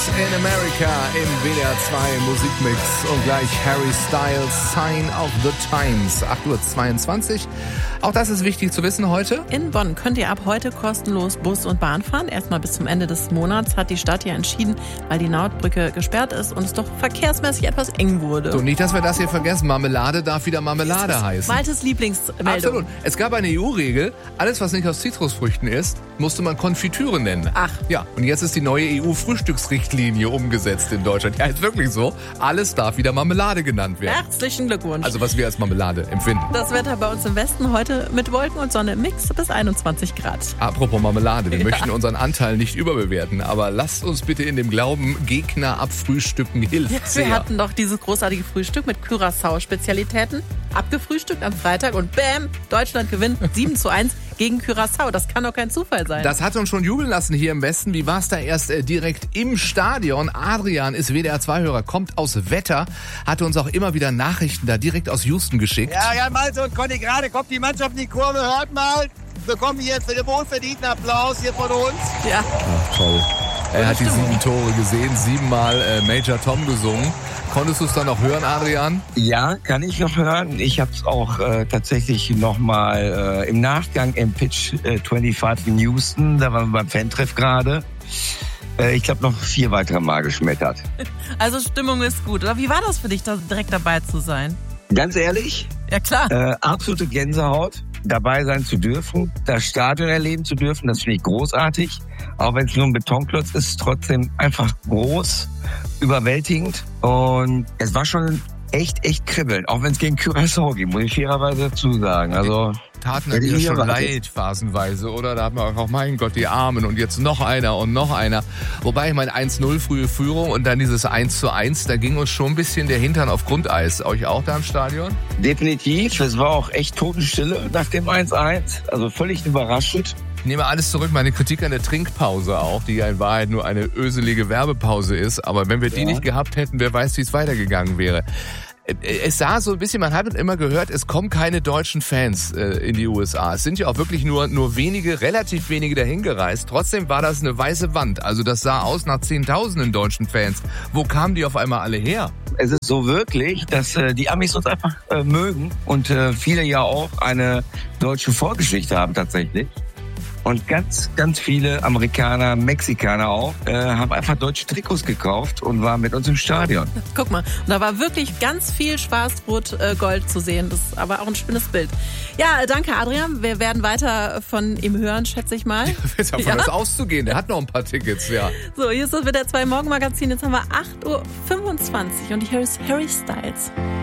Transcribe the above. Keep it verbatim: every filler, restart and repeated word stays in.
in America im W D R zwei Musikmix und gleich Harry Styles, Sign of the Times, acht Uhr zweiundzwanzig. Auch das ist wichtig zu wissen heute. In Bonn könnt ihr ab heute kostenlos Bus und Bahn fahren. Erstmal bis zum Ende des Monats hat die Stadt ja entschieden, weil die Nordbrücke gesperrt ist und es doch verkehrsmäßig etwas eng wurde. So, nicht, dass wir das hier vergessen. Marmelade darf wieder Marmelade heißen. Waltes Lieblingsmeldung. Absolut. Es gab eine E U-Regel, alles was nicht aus Zitrusfrüchten ist, musste man Konfitüre nennen. Ach. Ja, und jetzt ist die neue E U-Frühstücksrichtlinie umgesetzt in Deutschland. Ja, ist wirklich so. Alles darf wieder Marmelade genannt werden. Herzlichen Glückwunsch. Also was wir als Marmelade empfinden. Das Wetter bei uns im Westen heute mit Wolken und Sonne im Mix bis einundzwanzig Grad. Apropos Marmelade, wir Ja. möchten unseren Anteil nicht überbewerten, aber lasst uns bitte in dem Glauben, Gegner abfrühstücken hilft Ja, sehr. wir hatten doch dieses großartige Frühstück mit Curaçao-Spezialitäten. Abgefrühstückt am Freitag und bam, Deutschland gewinnt sieben zu eins gegen Curaçao. Das kann doch kein Zufall sein. Das hat uns schon jubeln lassen hier im Westen. Wie war es da erst äh, direkt im Stadion? Adrian ist W D R zwei Hörer, kommt aus Wetter, hatte uns auch immer wieder Nachrichten da direkt aus Houston geschickt. Ja, ja, Malte und Conny, gerade kommt die Mannschaft in die Kurve. Hört mal, wir bekommen jetzt den wohlverdienten Applaus hier von uns. ja. Ach, toll. Er hat die sieben Tore gesehen, siebenmal äh, Major Tom gesungen. Konntest du es dann noch hören, Adrian? Ja, kann ich noch hören. Ich habe es auch äh, tatsächlich nochmal äh, im Nachgang im Pitch äh, fünfundzwanzig in Houston, da waren wir beim Fantreff gerade. Äh, ich glaube noch vier weitere Mal geschmettert. Also Stimmung ist gut. Oder wie war das für dich, da direkt dabei zu sein? Ganz ehrlich, Ja klar. äh, absolute Gänsehaut, dabei sein zu dürfen, das Stadion erleben zu dürfen, das finde ich großartig. Auch wenn es nur ein Betonklotz ist, trotzdem einfach groß, überwältigend. Und es war schon echt, echt kribbelnd. Auch wenn es gegen Curaçao ging, muss ich fairerweise dazu sagen. Also Taten Hätte dir ich schon erwartet. leid, phasenweise, oder? Da hat man auch, mein Gott, die Armen und jetzt noch einer und noch einer. Wobei, ich meine, eins null frühe Führung und dann dieses eins zu eins, da ging uns schon ein bisschen der Hintern auf Grundeis. Euch auch da im Stadion? definitiv, es war auch echt Totenstille nach dem eins eins. Also völlig überraschend. Ich nehme alles zurück, meine Kritik an der Trinkpause auch, die ja in Wahrheit nur eine öselige Werbepause ist. Aber wenn wir die Ja. nicht gehabt hätten, wer weiß, wie es weitergegangen wäre. Es sah so ein bisschen, man hat immer gehört, es kommen keine deutschen Fans äh, in die U S A. Es sind ja auch wirklich nur nur wenige, relativ wenige dahin gereist. Trotzdem war das eine weiße Wand. Also das sah aus nach zehntausenden deutschen Fans. Wo kamen die auf einmal alle her? Es ist so wirklich, dass äh, die Amis uns einfach äh, mögen und äh, viele ja auch eine deutsche Vorgeschichte haben tatsächlich. Und ganz, ganz viele Amerikaner, Mexikaner auch, äh, haben einfach deutsche Trikots gekauft und waren mit uns im Stadion. Guck mal, und da war wirklich ganz viel Schwarz-Rot-Gold zu sehen. Das ist aber auch ein schönes Bild. Ja, danke Adrian. Wir werden weiter von ihm hören, schätze ich mal. Ist davon Ja. das auszugehen. Der hat noch ein paar Tickets, ja. So, hier ist das W D R zwei Morgenmagazin. Jetzt haben wir acht Uhr fünfundzwanzig und hier ist Harry Styles.